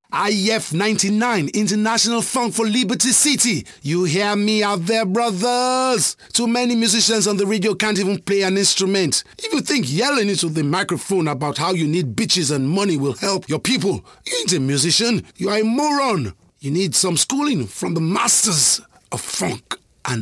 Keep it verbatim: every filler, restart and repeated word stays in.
I F ninety-nine, International Funk for Liberty City. You hear me out there, brothers? Too many musicians on the radio can't even play an instrument. If you think yelling into the microphone about how you need bitches and money will help your people, you ain't a musician. You are a moron. You need some schooling from the masters of funk.